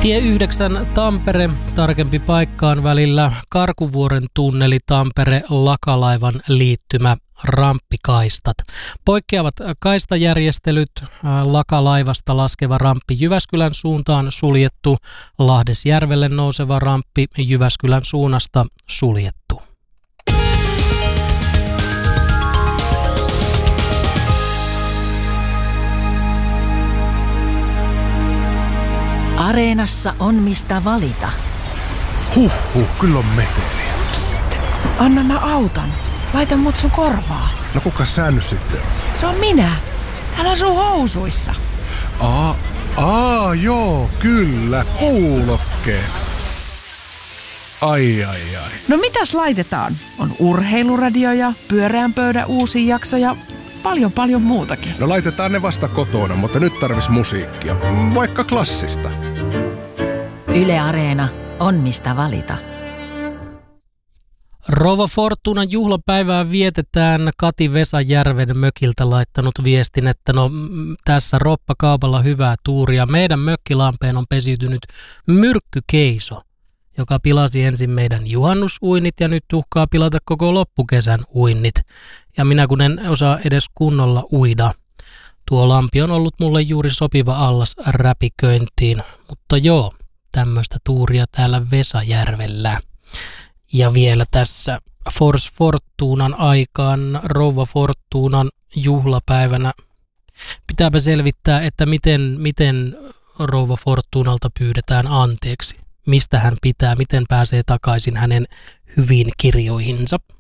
Tie 9 Tampere, tarkempi paikkaan välillä Karkuvuoren tunneli Tampere Lakalaivan liittymä ramppikaistat. Poikkeavat kaistajärjestelyt, Lakalaivasta laskeva ramppi Jyväskylän suuntaan suljettu, Lahdesjärvelle nouseva ramppi Jyväskylän suunnasta suljettu. Areenassa on mistä valita. Kyllä on meteliä. Psst, anna mä autan. Laita mut sun korvaa. No kuka sä nyt sitten on? Se on minä. Täällä on sun housuissa. Joo, kyllä, kuulokkeet. Ai. No mitäs laitetaan? On urheiluradio ja pyöreän pöydän uusi jakso ja paljon muutakin. No laitetaan ne vasta kotona, mutta nyt tarvis musiikkia. Vaikka klassista. Yle Areena on mistä valita. Rouva Fortunan juhlapäivää vietetään. Kati Vesajärven mökiltä laittanut viestin, että tässä roppakaupalla hyvää tuuria. Meidän mökkilampeen on pesiytynyt myrkkykeiso, joka pilasi ensin meidän juhannusuinnit ja nyt uhkaa pilata koko loppukesän uinnit. Ja minä kun en osaa edes kunnolla uida. Tuo lampi on ollut mulle juuri sopiva allas räpiköintiin. Mutta joo, tämmöistä tuuria täällä Vesajärvellä. Ja vielä tässä Fors Fortunan aikaan, rouva Fortunan juhlapäivänä. Pitääpä selvittää, että miten rouva Fortunalta pyydetään anteeksi. Mistä hän pitää, miten pääsee takaisin hänen hyviin kirjoihinsa.